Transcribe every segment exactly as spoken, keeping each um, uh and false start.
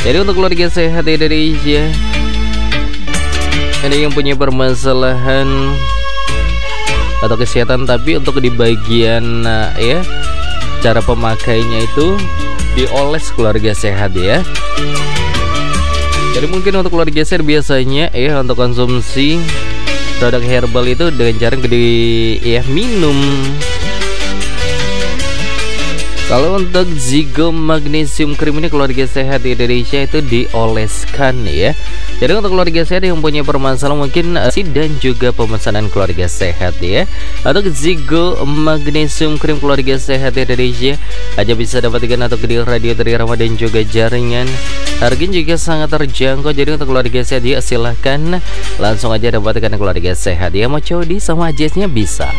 Jadi untuk keluarga sehat Indonesia, ada yang punya permasalahan atau kesehatan, tapi untuk di bagian uh, ya cara pemakainya itu dioles keluarga sehat ya. Jadi mungkin untuk keluarga sehat biasanya ya untuk konsumsi produk herbal itu dengan cara di ya minum. Kalau untuk Zigo Magnesium Cream ini keluarga sehat di Indonesia itu dioleskan ya. Jadi untuk keluarga sehat yang punya permasalahan mungkin uh, dan juga pemesanan keluarga sehat ya. Untuk Zigo Magnesium Cream keluarga sehat di Indonesia aja bisa dapatkan atau di radio dari Ramadan juga jaringan. Harganya juga sangat terjangkau. Jadi untuk keluarga sehat ya silahkan langsung aja dapatkan keluarga sehat ya. Mau Cody sama Jessnya bisa.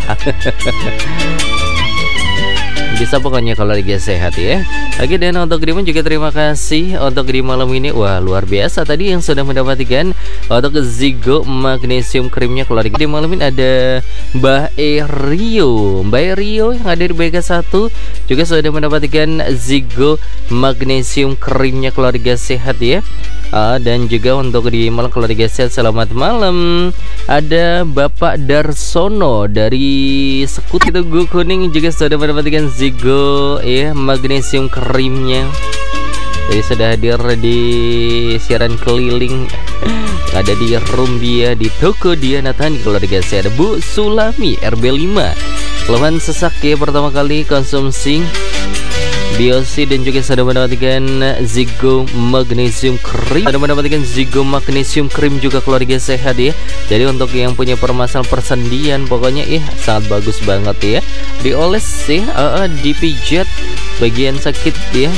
Bisa pokoknya kalau lagi sehat ya. Oke, dan untuk Dimun juga terima kasih untuk di malam ini. Wah luar biasa tadi yang sudah mendapatkan untuk Zigo Magnesium Creamnya keluarga. Di malam ini ada Mbak Erio Mbak Erio yang ada di B K satu juga sudah mendapatkan Zigo Magnesium Creamnya keluarga sehat ya. Uh, dan juga untuk di malam keluarga sehat selamat malam ada Bapak Darsono dari Sekut itu Gu Kuning juga sudah mendapatkan Zigo ya Magnesium Creamnya. Jadi sudah hadir di siaran keliling ada di room dia di toko dia Nathan keluarga sehat. Bu Sulami R B lima keluhan sesak ya pertama kali konsumsi Biosi dan juga sudah mendapatkan Zigo Magnesium Cream. Sudah mendapatkan Zigo Magnesium Cream juga keluarga sehat ya. Jadi untuk yang punya permasalahan persendian pokoknya ih sangat bagus banget ya. Dioles sih, uh, uh, dipijat bagian sakit ya.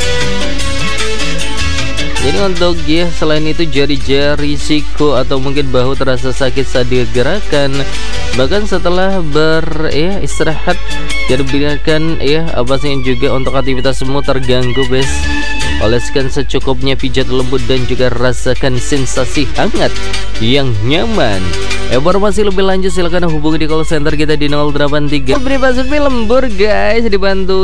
Jadi untuk ya selain itu jari-jari, siku atau mungkin bahu terasa sakit saat digerakkan, bahkan setelah ber ya istirahat, jadi biarkan ya apa sih juga untuk aktivitas semua terganggu bes. Oleskan secukupnya, pijat lembut dan juga rasakan sensasi hangat yang nyaman. Informasi lebih lanjut silahkan hubungi di call center kita di nol delapan tiga. Beri pasut lembur guys, dibantu